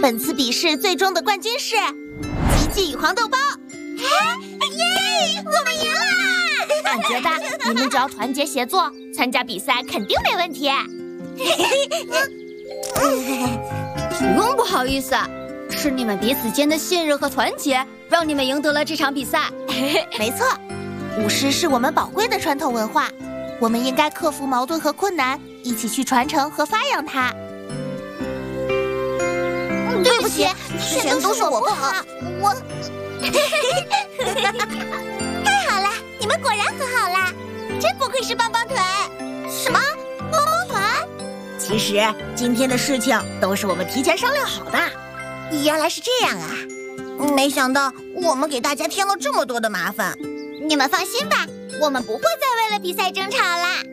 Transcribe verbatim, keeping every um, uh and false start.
本次比试最终的冠军是吉吉与黄豆包。 耶！我们赢了！ 俺觉得你们只要团结协作，参加比赛肯定没问题。 不用不好意思，是你们彼此间的信任和团结，让你们赢得了这场比赛。 没错，舞狮是我们宝贵的传统文化，我们应该克服矛盾和困难，一起去传承和发扬它。 对不起，之前都是我不好，我。太好了，你们果然和好啦，真不愧是帮帮团。什么？帮帮团？ 其实今天的事情都是我们提前商量好的。 原来是这样啊！没想到我们给大家添了这么多的麻烦。你们放心吧，我们不会再为了比赛争吵啦。